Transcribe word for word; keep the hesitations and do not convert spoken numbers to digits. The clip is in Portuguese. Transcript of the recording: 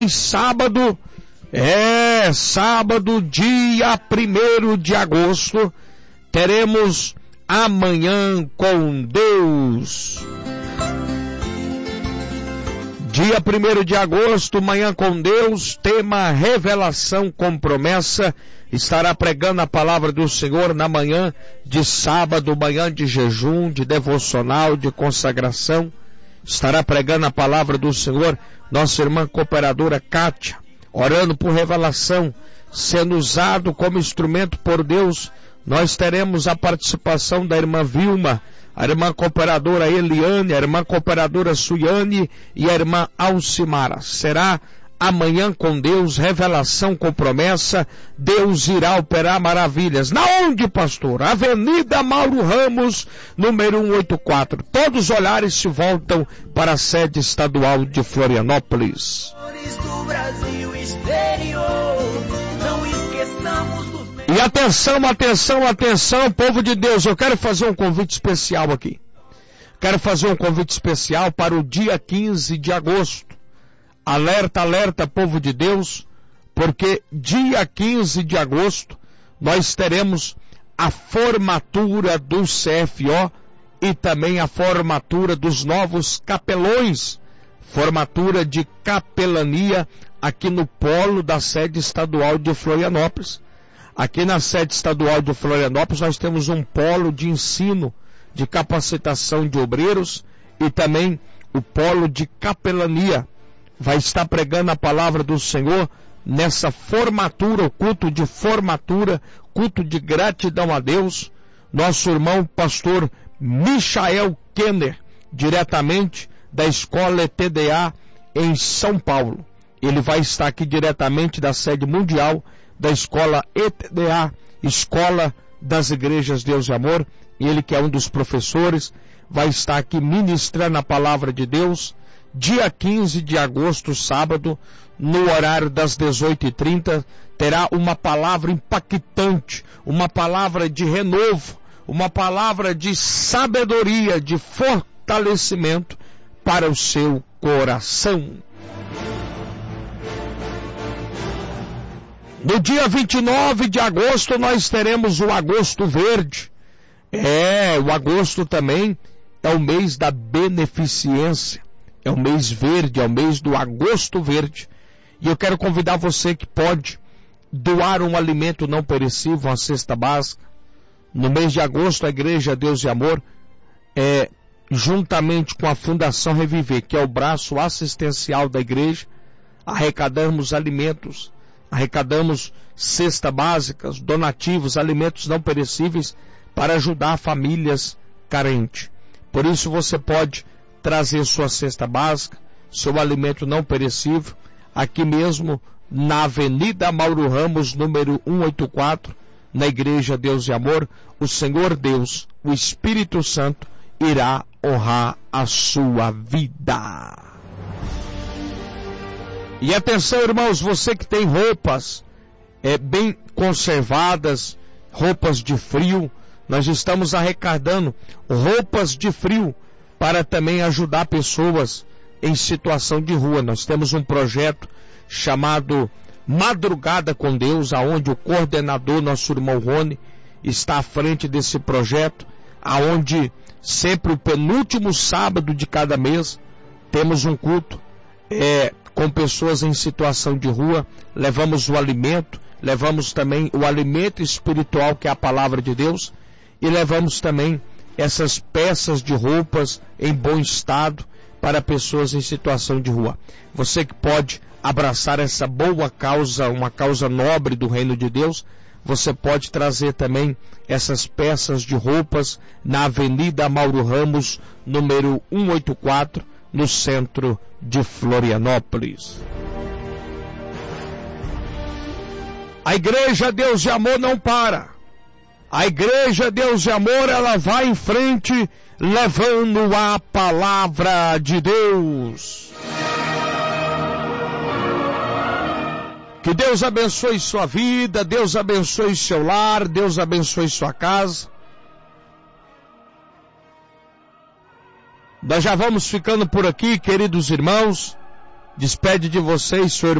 Sábado, é sábado, dia primeiro de agosto, teremos Amanhã com Deus. Dia primeiro de agosto, Manhã com Deus, tema Revelação com Promessa. Estará pregando a palavra do Senhor na manhã de sábado, manhã de jejum, de devocional, de consagração. Estará pregando a palavra do Senhor nossa irmã cooperadora Kátia, orando por revelação, sendo usado como instrumento por Deus. Nós teremos a participação da irmã Vilma, a irmã cooperadora Eliane, a irmã cooperadora Suiane e a irmã Alcimara. Será Amanhã com Deus, revelação com promessa. Deus irá operar maravilhas. Na onde, pastor? Avenida Mauro Ramos, número cento e oitenta e quatro. Todos os olhares se voltam para a sede estadual de Florianópolis. E atenção, atenção, atenção, povo de Deus, eu quero fazer um convite especial aqui. Quero fazer um convite especial para o dia quinze de agosto. Alerta, alerta, povo de Deus, porque dia quinze de agosto nós teremos a formatura do C F O e também a formatura dos novos capelões, formatura de capelania aqui no polo da sede estadual de Florianópolis. Aqui na sede estadual de Florianópolis nós temos um polo de ensino, de capacitação de obreiros e também o polo de capelania. Vai estar pregando a palavra do Senhor nessa formatura, o culto de formatura, culto de gratidão a Deus, nosso irmão pastor Michael Kenner, diretamente da escola E T D A em São Paulo. Ele vai estar aqui diretamente da sede mundial da escola E T D A, Escola das Igrejas Deus e Amor, e ele que é um dos professores, vai estar aqui ministrando a palavra de Deus, dia quinze de agosto, sábado, no horário das dezoito e trinta, terá uma palavra impactante, uma palavra de renovo, uma palavra de sabedoria, de fortalecimento para o seu coração. No dia vinte e nove de agosto nós teremos o Agosto Verde. É, o agosto também é o mês da beneficência. É o mês verde, é o mês do Agosto Verde. E eu quero convidar você que pode doar um alimento não perecível, uma cesta básica. No mês de agosto, a Igreja Deus e Amor, é, juntamente com a Fundação Reviver, que é o braço assistencial da igreja, arrecadamos alimentos, arrecadamos cestas básicas, donativos, alimentos não perecíveis para ajudar famílias carentes. Por isso você pode trazer sua cesta básica, seu alimento não perecível, aqui mesmo na Avenida Mauro Ramos, número cento e oitenta e quatro, na Igreja Deus e Amor. O Senhor Deus, o Espírito Santo, irá honrar a sua vida. E atenção, irmãos, você que tem roupas é, bem conservadas, roupas de frio, nós estamos arrecadando roupas de frio para também ajudar pessoas em situação de rua. Nós temos um projeto chamado Madrugada com Deus, aonde o coordenador, nosso irmão Rony, está à frente desse projeto, aonde sempre o penúltimo sábado de cada mês temos um culto é, com pessoas em situação de rua. Levamos o alimento, levamos também o alimento espiritual, que é a palavra de Deus, e levamos também essas peças de roupas em bom estado para pessoas em situação de rua. Você que pode abraçar essa boa causa, uma causa nobre do reino de Deus, você pode trazer também essas peças de roupas na Avenida Mauro Ramos, número cento e oitenta e quatro, no centro de Florianópolis. A Igreja Deus e Amor não para. A Igreja Deus e Amor, ela vai em frente levando a palavra de Deus. Que Deus abençoe sua vida, Deus abençoe seu lar, Deus abençoe sua casa. Nós já vamos ficando por aqui, queridos irmãos. Despede de vocês, seu irmão.